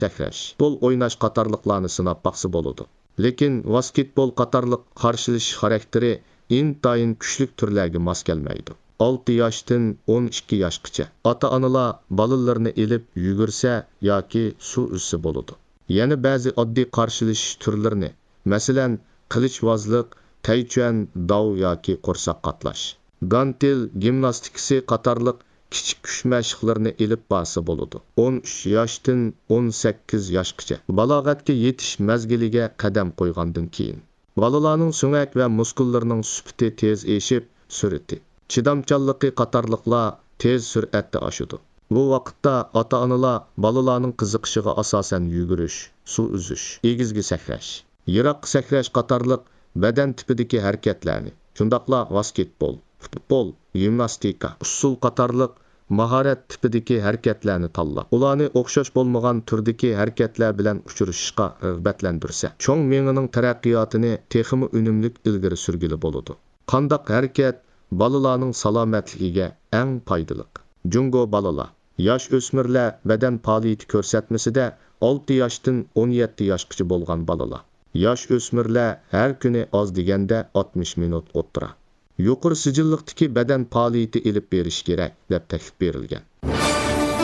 sakrash, futbol o'ynash qatorliqlarni sinab baqsa bo'ladi. Lekin basketbol qatorliq qarshilish xarakteri intayin kuchlik turlarga mos kelmaydi. 6 yoshdan 12 yoshgacha ota-onalar bolalarni elib yugursa yoki suv uzsa bo'ladi. Yana ba'zi oddiy qarshilish turlarini, masalan, qilichvozlik, taychuan, dov yoki qo'rsoq qatlash, dantel gimnastikasi qatorliq kichik kuch mashqlarini elib borsa bo'ladi. 13 yoshdan 18 yoshgacha balog'atga yetish mazgiliga qadam qo'ygandan keyin bolalarning so'ngak va muskullarining sifati tez eshib, sur'ati, chidamchanligi qatorliqlar tez sur'atda oshadi. Bu vaqtda ota-onalar bolalarning qiziqishiga asosan yugurish, suv uzish, egizgi sakrash, yiroq sakrash qatorliq badan tipidagi harakatlarni, shundaqla basketbol, futbol, gimnastika, usul qatorliq mahorat tipidagi harakatlarni tanlab, ularni o'xshash bo'lmagan turdagi harakatlar bilan uchrashishga rag'batlantirsa, cho'ng miyaning taraqqiyotini texmi unumli ilgari surgili bo'ladi. Qandaq harakat bolalarning salomatligiga eng foydali? Jungo bolalar, yosh o'smirlar badan faoliyati ko'rsatmasida 6 yoshdan 17 yoshgacha bo'lgan bolalar. Yosh o'smirlar har kuni oz deganda 60 minut o'tira yuqori sijilliqdagi badan faoliyati elib berish kerak deb taklif berilgan.